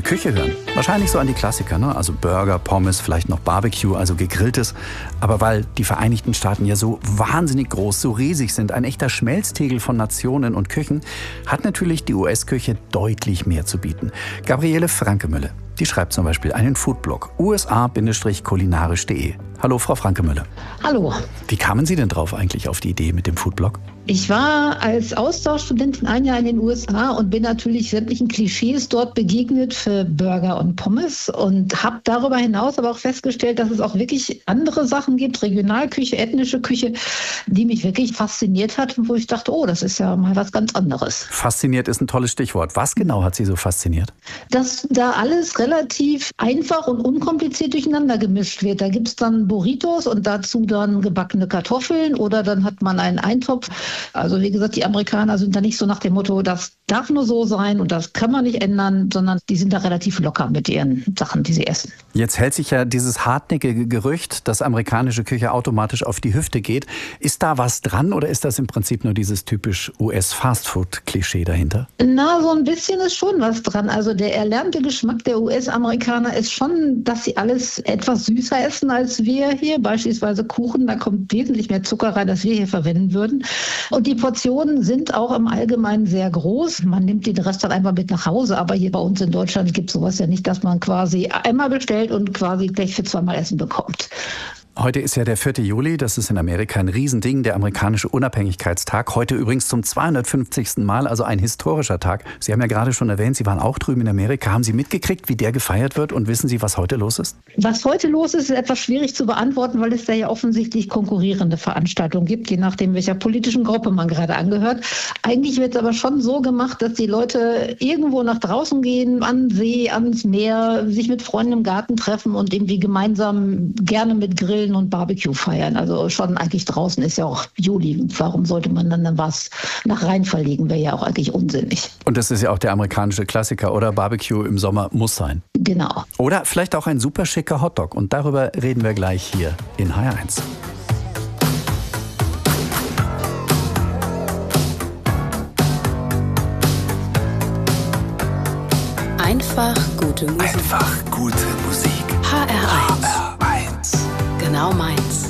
Küche hören, wahrscheinlich so an die Klassiker, ne? Also Burger, Pommes, vielleicht noch Barbecue, also gegrilltes. Aber weil die Vereinigten Staaten ja so wahnsinnig groß, so riesig sind, ein echter Schmelztiegel von Nationen und Küchen, hat natürlich die US-Küche deutlich mehr zu bieten. Gabriele Frankemölle, die schreibt zum Beispiel einen Foodblog, usa-kulinarisch.de. Hallo, Frau Frankemölle. Hallo. Wie kamen Sie denn drauf eigentlich auf die Idee mit dem Foodblog? Ich war als Austauschstudentin ein Jahr in den USA und bin natürlich sämtlichen Klischees dort begegnet für Burger und Pommes und habe darüber hinaus aber auch festgestellt, dass es auch wirklich andere Sachen gibt, Regionalküche, ethnische Küche, die mich wirklich fasziniert hat und wo ich dachte, oh, das ist ja mal was ganz anderes. Fasziniert ist ein tolles Stichwort. Was genau hat Sie so fasziniert? Dass da alles relativ einfach und unkompliziert durcheinander gemischt wird. Da gibt es dann Burritos und dazu dann gebackene Kartoffeln oder dann hat man einen Eintopf. Also wie gesagt, die Amerikaner sind da nicht so nach dem Motto, das darf nur so sein und das kann man nicht ändern, sondern die sind da relativ locker mit ihren Sachen, die sie essen. Jetzt hält sich ja dieses hartnäckige Gerücht, dass amerikanische Küche automatisch auf die Hüfte geht. Ist da was dran oder ist das im Prinzip nur dieses typisch US-Fastfood-Klischee dahinter? Na, so ein bisschen ist schon was dran. Also der erlernte Geschmack der US-Amerikaner ist schon, dass sie alles etwas süßer essen als wir hier. Beispielsweise Kuchen, da kommt wesentlich mehr Zucker rein, als wir hier verwenden würden. Und die Portionen sind auch im Allgemeinen sehr groß. Man nimmt den Rest dann einfach mit nach Hause. Aber hier bei uns in Deutschland gibt es sowas ja nicht, dass man quasi einmal bestellt und quasi gleich für zweimal Essen bekommt. Heute ist ja der 4. Juli, das ist in Amerika ein Riesending, der amerikanische Unabhängigkeitstag. Heute übrigens zum 250. Mal, also ein historischer Tag. Sie haben ja gerade schon erwähnt, Sie waren auch drüben in Amerika. Haben Sie mitgekriegt, wie der gefeiert wird und wissen Sie, was heute los ist? Was heute los ist, ist etwas schwierig zu beantworten, weil es da ja offensichtlich konkurrierende Veranstaltungen gibt, je nachdem, welcher politischen Gruppe man gerade angehört. Eigentlich wird es aber schon so gemacht, dass die Leute irgendwo nach draußen gehen, an den See, ans Meer, sich mit Freunden im Garten treffen und irgendwie gemeinsam gerne mit Grillen und Barbecue feiern. Also schon eigentlich draußen ist ja auch Juli. Warum sollte man dann was nach rein verlegen? Wäre ja auch eigentlich unsinnig. Und das ist ja auch der amerikanische Klassiker, oder? Barbecue im Sommer muss sein. Genau. Oder vielleicht auch ein super schicker Hotdog. Und darüber reden wir gleich hier in HR1. Einfach gute Musik. Einfach gute Musik. HR1. HR1. Genau meins.